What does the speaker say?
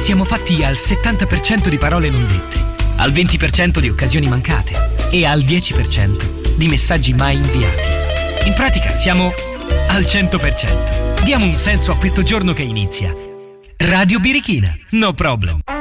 Siamo fatti al 70% di parole non dette, al 20% di occasioni mancate e al 10% di messaggi mai inviati. In pratica siamo al 100%. Diamo un senso a questo giorno che inizia. Radio Birichina, no problem.